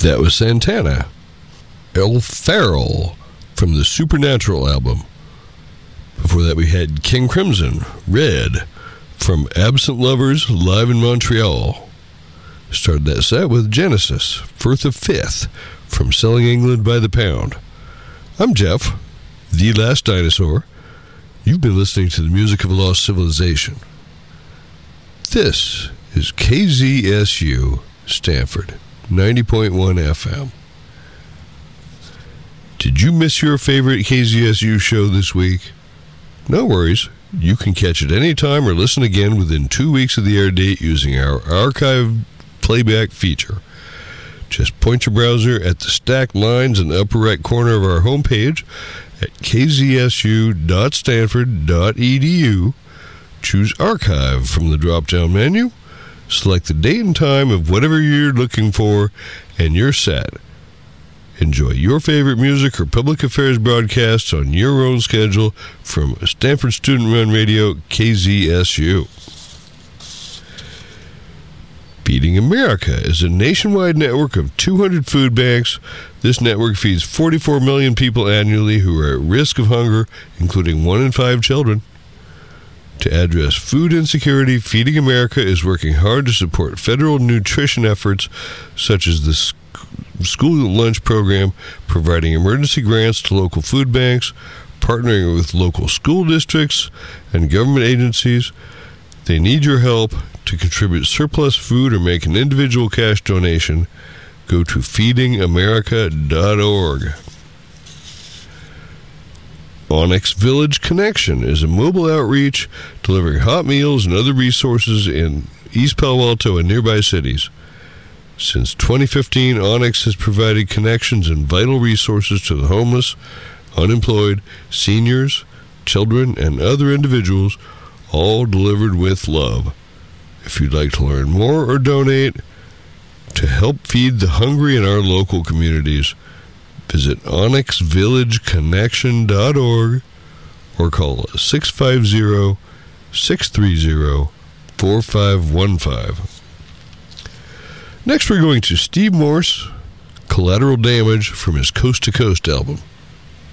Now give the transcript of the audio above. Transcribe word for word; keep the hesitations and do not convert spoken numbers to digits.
That was Santana. El Farrell from the Supernatural album. Before that, we had King Crimson, Red, from Absent Lovers, live in Montreal. Started that set with Genesis, Firth of Fifth, from Selling England by the Pound. I'm Jeff, the Last Dinosaur. You've been listening to the music of a lost civilization. This is K Z S U, Stanford, ninety point one F M. Did you miss your favorite K Z S U show this week? No worries. You can catch it anytime or listen again within two weeks of the air date using our archive playback feature. Just point your browser at the stacked lines in the upper right corner of our homepage at k z s u dot stanford dot e d u. Choose Archive from the drop-down menu. Select the date and time of whatever you're looking for, and you're set. Enjoy your favorite music or public affairs broadcasts on your own schedule from Stanford Student-Run Radio, K Z S U. Feeding America is a nationwide network of two hundred food banks. This network feeds forty-four million people annually who are at risk of hunger, including one in five children. To address food insecurity, Feeding America is working hard to support federal nutrition efforts such as the school lunch program, providing emergency grants to local food banks, partnering with local school districts and government agencies. They need your help. To contribute surplus food or make an individual cash donation, go to feeding america dot org. Onyx Village Connection is a mobile outreach delivering hot meals and other resources in East Palo Alto and nearby cities. Since twenty fifteen, Onyx has provided connections and vital resources to the homeless, unemployed, seniors, children, and other individuals, all delivered with love. If you'd like to learn more or donate to help feed the hungry in our local communities, visit onyx village connection dot org or call six five zero, six three zero, four five one five. Next, we're going to Steve Morse, Collateral Damage from his Coast to Coast album.